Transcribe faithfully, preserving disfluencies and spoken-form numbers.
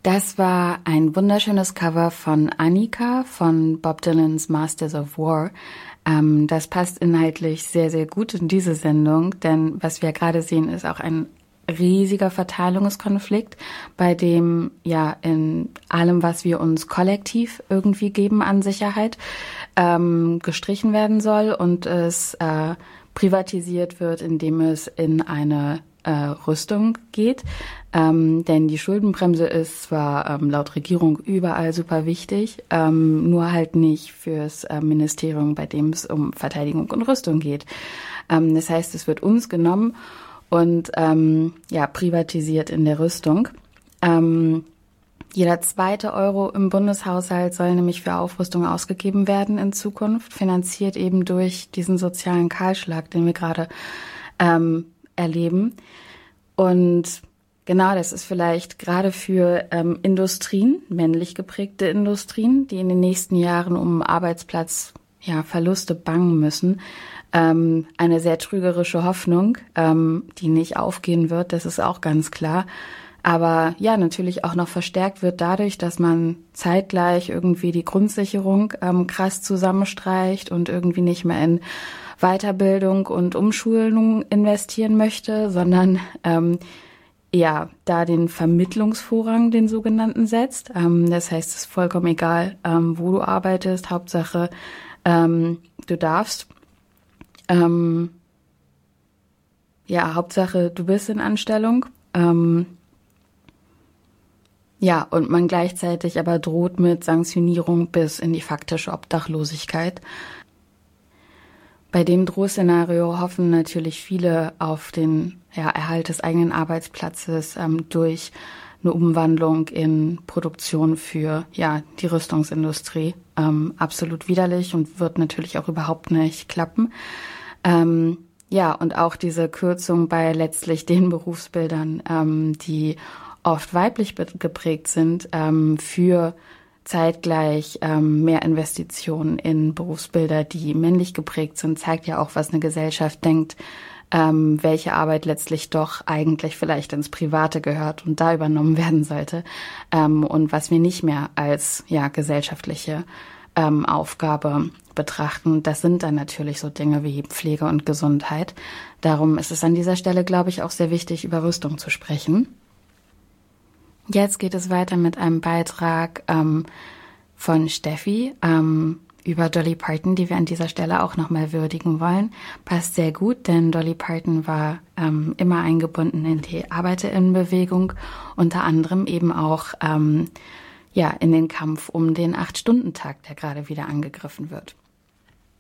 Das war ein wunderschönes Cover von Annika von Bob Dylans Masters of War. Ähm, das passt inhaltlich sehr, sehr gut in diese Sendung, denn was wir gerade sehen, ist auch ein riesiger Verteilungskonflikt, bei dem ja in allem, was wir uns kollektiv irgendwie geben an Sicherheit, ähm, gestrichen werden soll und es äh, privatisiert wird, indem es in eine äh, Rüstung geht. Ähm, denn die Schuldenbremse ist zwar ähm, laut Regierung überall super wichtig, ähm, nur halt nicht fürs äh, Ministerium, bei dem es um Verteidigung und Rüstung geht. Ähm, das heißt, es wird uns genommen und ähm, ja privatisiert in der Rüstung. Ähm, jeder zweite Euro im Bundeshaushalt soll nämlich für Aufrüstung ausgegeben werden in Zukunft, finanziert eben durch diesen sozialen Kahlschlag, den wir gerade ähm, erleben. Und genau, das ist vielleicht gerade für ähm, Industrien, männlich geprägte Industrien, die in den nächsten Jahren um Arbeitsplatz, ja, Verluste bangen müssen, ähm, eine sehr trügerische Hoffnung, ähm, die nicht aufgehen wird, das ist auch ganz klar. Aber ja, natürlich auch noch verstärkt wird dadurch, dass man zeitgleich irgendwie die Grundsicherung ähm, krass zusammenstreicht und irgendwie nicht mehr in Weiterbildung und Umschulung investieren möchte, sondern ähm, ja, da den Vermittlungsvorrang, den sogenannten, setzt. Ähm, das heißt, es ist vollkommen egal, ähm, wo du arbeitest, Hauptsache ähm, du darfst. Ähm, ja, Hauptsache du bist in Anstellung. Ähm, ja, und man gleichzeitig aber droht mit Sanktionierung bis in die faktische Obdachlosigkeit. Bei dem Drohszenario hoffen natürlich viele auf den ja, Erhalt des eigenen Arbeitsplatzes ähm, durch eine Umwandlung in Produktion für ja die Rüstungsindustrie. Ähm, absolut widerlich und wird natürlich auch überhaupt nicht klappen. Ähm, ja, und auch diese Kürzung bei letztlich den Berufsbildern, ähm, die oft weiblich geprägt sind, ähm, für zeitgleich ähm, mehr Investitionen in Berufsbilder, die männlich geprägt sind, zeigt ja auch, was eine Gesellschaft denkt, ähm, welche Arbeit letztlich doch eigentlich vielleicht ins Private gehört und da übernommen werden sollte, ähm, und was wir nicht mehr als ja gesellschaftliche ähm, Aufgabe betrachten. Das sind dann natürlich so Dinge wie Pflege und Gesundheit. Darum ist es an dieser Stelle, glaube ich, auch sehr wichtig, über Rüstung zu sprechen. Jetzt geht es weiter mit einem Beitrag ähm, von Steffi ähm, über Dolly Parton, die wir an dieser Stelle auch nochmal würdigen wollen. Passt sehr gut, denn Dolly Parton war ähm, immer eingebunden in die ArbeiterInnenbewegung, unter anderem eben auch ähm, ja in den Kampf um den Acht-Stunden-Tag, der gerade wieder angegriffen wird.